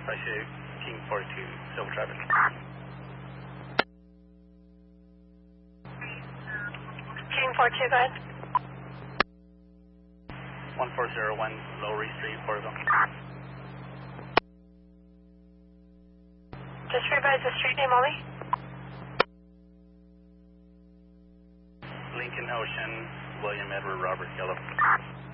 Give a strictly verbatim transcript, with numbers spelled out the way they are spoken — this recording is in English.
Taxi King forty-two, Silver traffic. King forty-two, go ahead. one four zero one, Lowry Street, Porterville. Just revise the street name only. Lincoln Ocean, William Edward Robert Yellow.